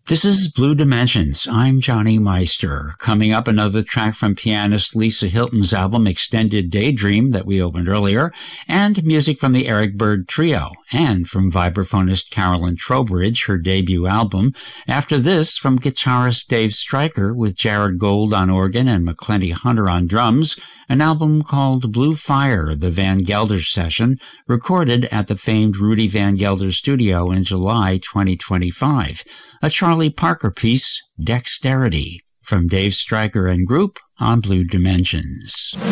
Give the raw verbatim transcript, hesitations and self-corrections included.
This is Blue Dimensions. I'm Johnny Meister. Coming up, another track from pianist Lisa Hilton's album Extended Daydream that we opened earlier, and music from the Eric Bird Trio, and from vibraphonist Carolyn Trowbridge, her debut album. After this, from guitarist Dave Stryker with Jared Gold on organ and McClenny Hunter on drums, an album called Blue Fire, the Van Gelder Session, recorded at the famed Rudy Van Gelder studio in July twenty twenty-five. A Charlie Parker piece, Dexterity, from Dave Stryker and Group on Blue Dimensions.